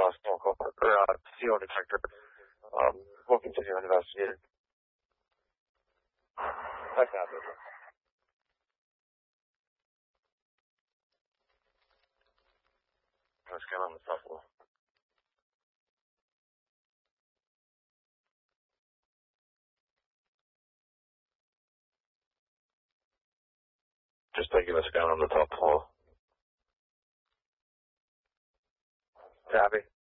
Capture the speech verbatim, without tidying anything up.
uh, smoke or, or uh, C O detector. Um, we'll continue investigating. I copy. Let's get on the top floor. Just taking a scan on the top floor. Copy.